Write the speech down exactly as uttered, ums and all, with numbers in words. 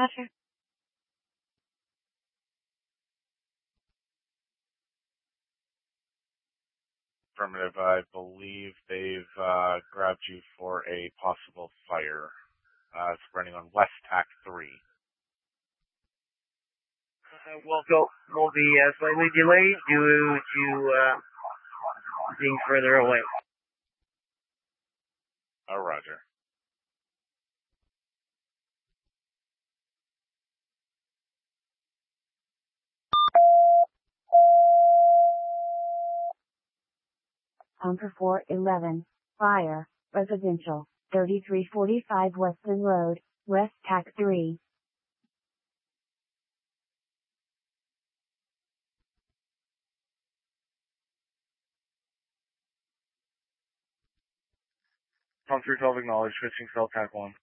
Roger. Affirmative. I believe they've uh, grabbed you for a possible fire. Uh, it's running on West Tac three. Uh, we'll go. We'll be uh, slightly delayed due to uh, being further away. Oh, Roger. Counter four eleven, fire, residential, thirty-three forty-five Weston Road, West Tac three. Counter twelve acknowledged, switching cell Tac one.